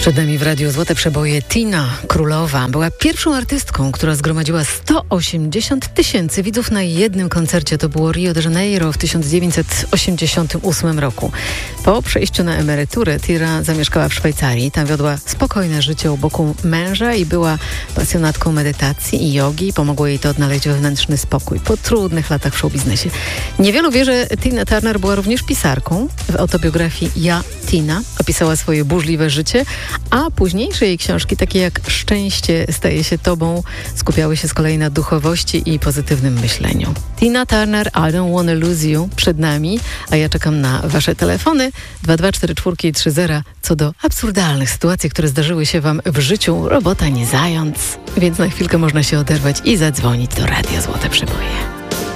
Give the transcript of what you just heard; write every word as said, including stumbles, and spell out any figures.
Przed nami w Radiu Złote Przeboje Tina Królowa. Była pierwszą artystką, która zgromadziła sto osiemdziesiąt tysięcy widzów na jednym koncercie. To było Rio de Janeiro w tysiąc dziewięćset osiemdziesiątym ósmym roku. Po przejściu na emeryturę Tira zamieszkała w Szwajcarii. Tam wiodła spokojne życie u boku męża i była pasjonatką medytacji i jogi. Pomogło jej to odnaleźć wewnętrzny spokój po trudnych latach w showbiznesie. Niewielu wie, że Tina Turner była również pisarką. W autobiografii Ja, Tina opisała swoje burzliwe życie, a późniejsze jej książki, takie jak Szczęście staje się tobą, skupiały się z kolei na duchowości i pozytywnym myśleniu. Tina Turner, I Don't Wanna Lose You przed nami, a ja czekam na wasze telefony dwa dwa cztery cztery trzy zero co do absurdalnych sytuacji, które zdarzyły się wam w życiu. Robota nie zając, więc na chwilkę można się oderwać i zadzwonić do Radia Złote Przeboje.